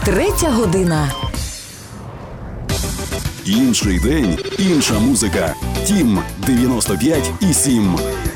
Третя година. Інший день, інша музика. Тім 95,7.